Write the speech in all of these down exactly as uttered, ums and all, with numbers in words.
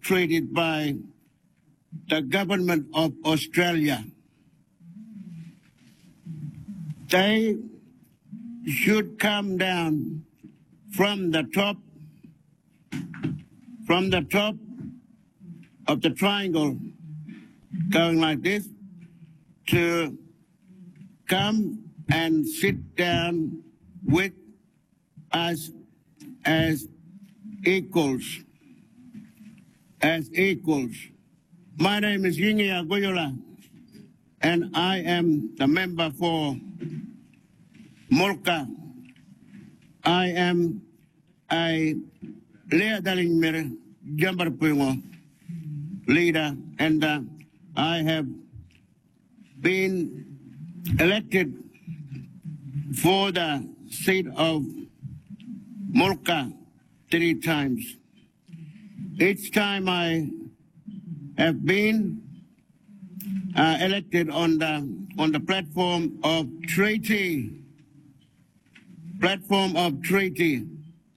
treated by the government of Australia. They should come down from the top, from the top of the triangle, going like this, to come and sit down with us as equals, as equals. My name is Yingi Aguyola, and I am the member for Molka. I am a Leadaling Jambarpungo leader, and uh, I have been elected for the seat of Molka three times. Each time I have been uh, elected on the on the platform of treaty, platform of treaty.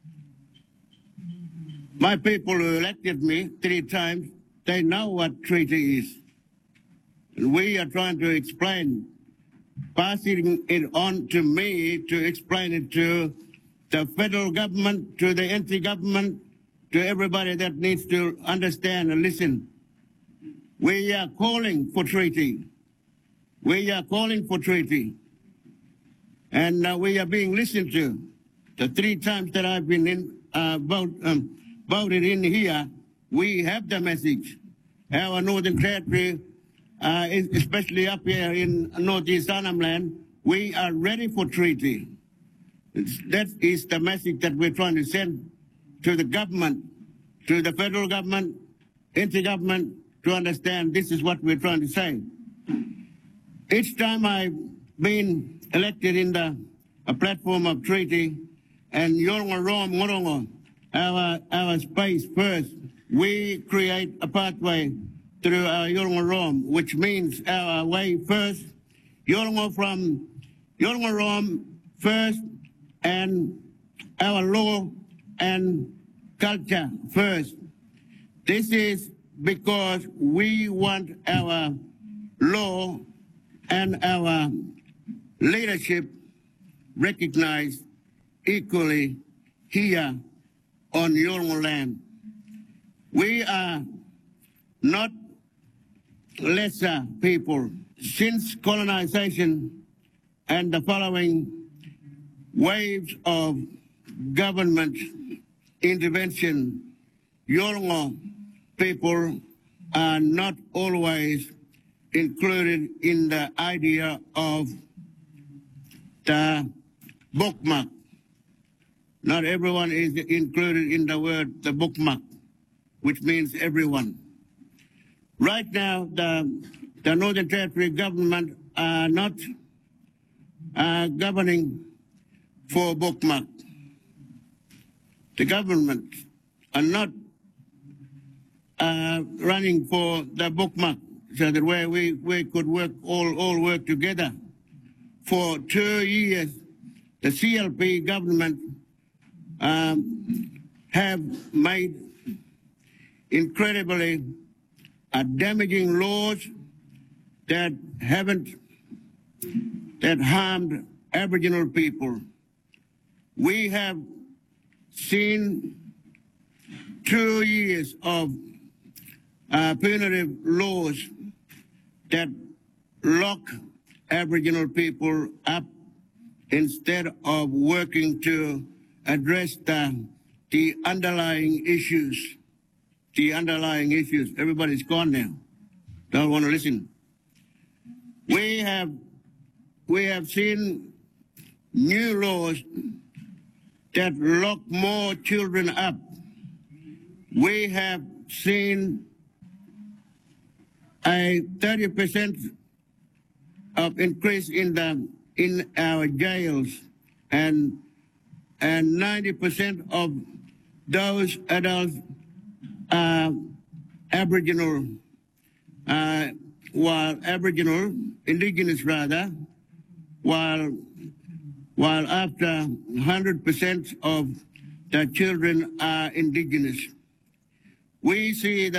My people who elected me three times, they know what treaty is. We are trying to explain, passing it on to me to explain it to the federal government, to the N T government, to everybody that needs to understand and listen. We are calling for treaty. We are calling for treaty. And uh, we are being listened to. The three times that I've been in, uh, vote, um, voted in here, we have the message. Our Northern Territory, uh, especially up here in Northeast Arnhem Land, we are ready for treaty. It's, that is the message that we're trying to send to the government, to the federal government, inter-government, to understand this is what we're trying to say. Each time I've been elected in the a platform of treaty, and Yorongo Rom Morongo, our, our space first, we create a pathway through our Yorongo Rom, which means our way first, Yorongo from Yorongo Rom first, and our law and culture first. This is because we want our law and our leadership recognized equally here on Yorongo land. We are not lesser people. Since colonization and the following waves of government intervention, Yorongo people are not always included in the idea of the bookmark. Not everyone is included in the word the bookmark, which means everyone. Right now, the, the Northern Territory government are not uh, governing for bookmark. The government are not uh, running for the bookmark, so that way we, we could work all, all work together. For two years, the C L P government um, have made incredibly uh, damaging laws that haven't, that harmed Aboriginal people. We have seen two years of uh, punitive laws that lock Aboriginal people up instead of working to address the, the underlying issues. The underlying issues. Everybody's gone now. Don't want to listen. We have, we have seen new laws that lock more children up. We have seen a thirty percent of increase in the in our jails, and and ninety percent of those adults are Aboriginal, uh, while Aboriginal, Indigenous rather, while while after one hundred percent of the children are Indigenous. We see that